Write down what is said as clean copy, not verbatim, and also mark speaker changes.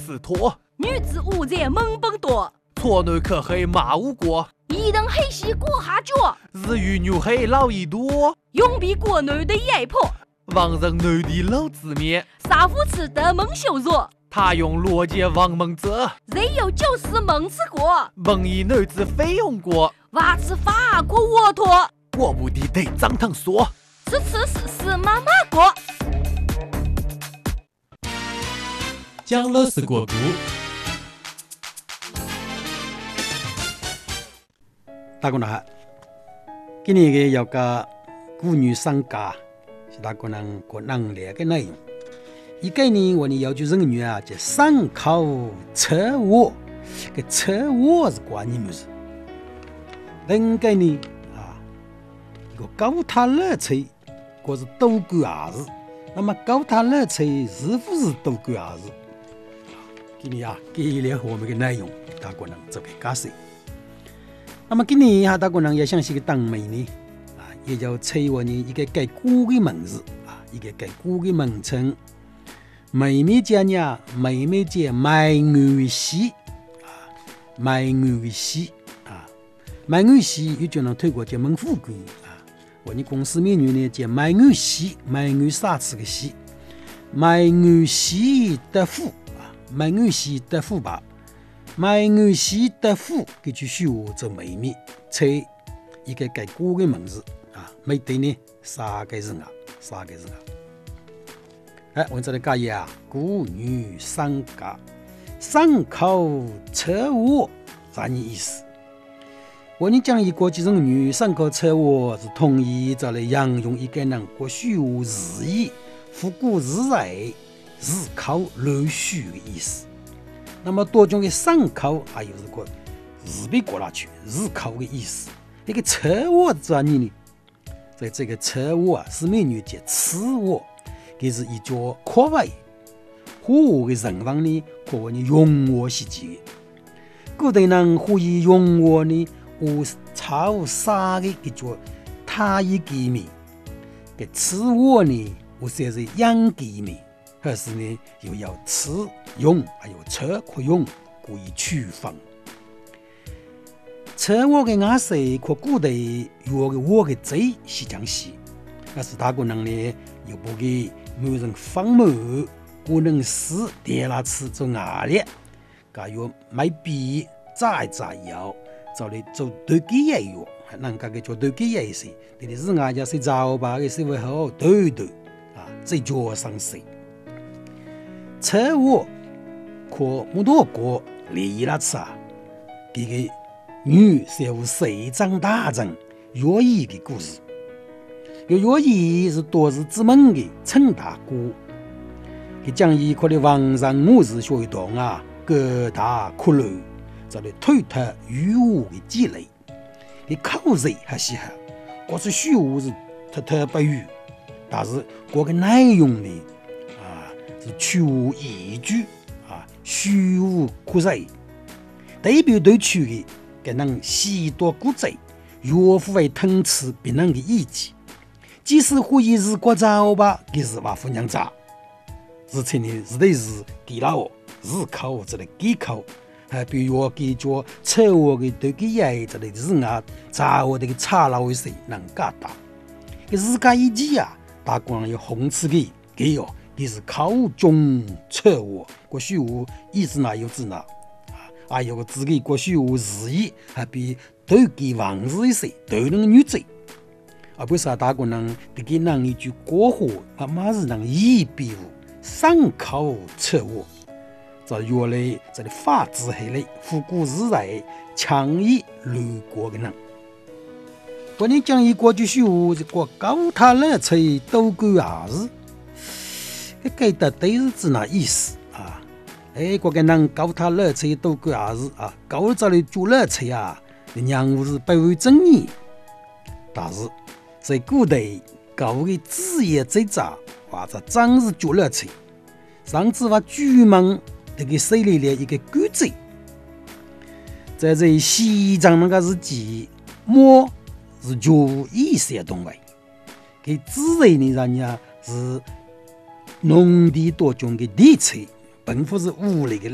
Speaker 1: 似驼，
Speaker 2: 女子舞在猛蹦多，
Speaker 1: 错男可黑马无过，
Speaker 2: 一等黑西过下脚，
Speaker 1: 日与女黑老一多，
Speaker 2: 永比国男的压迫，
Speaker 1: 王人男的老子面，
Speaker 2: 杀父吃的蒙羞辱，
Speaker 1: 他用罗杰王蒙泽，
Speaker 2: 人有九死蒙吃过，
Speaker 1: 蒙一男子非用过，
Speaker 2: 娃吃法过沃托，
Speaker 1: 我不的得张堂说，
Speaker 2: 吃妈妈过。
Speaker 3: 讲乐是国故。
Speaker 4: 大家好，今年嘅有个妇女商家是大家能个能力嘅内容。一个呢，我哋要求人员啊，就上口车卧，个车卧是关键物事。另一个呢啊，一个高塔热车，嗰是多管闲事。那么高塔热车是不是多管闲事？今年啊，给了我们嘅内容，大家能做个解释。那么今年大家也想是个当美呢啊，也就吹我呢一个改古的名字啊，一个改古的名称。妹妹姐呢，妹妹姐卖鱼戏啊，卖鱼戏啊，卖鱼戏又叫人推过叫门富贵啊。我们公司美女呢叫卖鱼戏，卖鱼啥子个戏？卖鱼戏的富啊，卖鱼戏的富吧。卖鱼戏的富，佢就需要做妹妹，吹一个改古的名字啊，没得呢三个字啊，三个字啊。哎，我这里讲呀，妇女商家，上口车卧啥意思？我们讲一国际人女上口车卧是同意再来养用一个人过虚无日意、复古日来、日考流虚的意思。那么多种的上口还有是个日本过来去日考的意思。一个车卧在哪里呢？在这个车卧啊，是美女叫次卧，这是一座课位。户的人房呢，可谓用卧是几个。古代人可以用卧呢，有超沙的一座太一基面，这次卧呢，有些是阳基面。可是呢，又要吃用，还有车可用，故意区分。车卧的颜色和古代药的卧的嘴是相似，但是大个人呢，又不给某人放某，可能是点了吃做压力，加要买笔扎药，就来做对机药药，人家个做对机药时，你的日外家是早吧的是为好对啊，在脚上色。车卧可木多过离了吃啊，这个女是有谁长大成乐毅的故事。有乐毅是多日之门的陈大哥，他将一块的王上母子学一堂啊，各大苦累，这里推脱余物的积累，他口水还稀罕，我是虚无是特不语，但是我个内容呢？去无依据啊，虚无可谁？代表对区的给人许多古仔，岳父为腾刺别人的意见，即使可以日过早吧，给是话夫娘早，而且呢，是得是给了我日考这类给考，还比如我给做车我的对给爷这类日啊，早我这个差老一些能干大，给日家一记啊，大光有红刺给给哟。你是考中车卧，过去无一直拿有指拿啊，还有个自己过去无日意，还比都给王日一些，都能女子，而不是大个人得给人一句过火，马是能一比无上考车卧，在原来这里法治系列复古日来强议路过的人。我们讲一国际虚无，这个高塔热车都管闲事。这个到底是指哪意思啊？哎，个人高塔热车都管闲事啊，高这里做热车啊，任务是不为争议。但是在古代，高的职业最早或者正是做热车，甚至把居民这个设立了一个规则。在这西藏那个时期，马是做一些动物，给自然的人家是农地多种的地车，并不是物理的